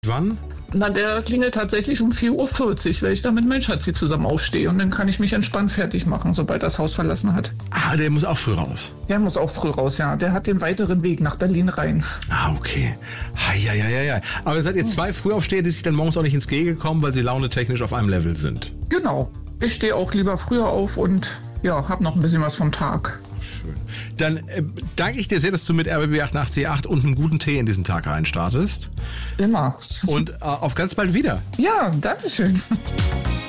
Wann? Na, der klingelt tatsächlich um 4:40 Uhr, weil ich da mit meinem Schatzi zusammen aufstehe. Und dann kann ich mich entspannt fertig machen, sobald das Haus verlassen hat. Ah, der muss auch früh raus. Der muss auch früh raus, ja. Der hat den weiteren Weg nach Berlin rein. Ah, okay. Ja. Aber seid ihr zwei Frühaufsteher, die sich dann morgens auch nicht ins Gehege kommen, weil sie launetechnisch auf einem Level sind? Genau. Ich stehe auch lieber früher auf und ja, hab noch ein bisschen was vom Tag. Schön. Dann danke ich dir sehr, dass du mit RBB 88.8 und einen guten Tee in diesen Tag reinstartest. Immer. Und auf ganz bald wieder. Ja, danke schön.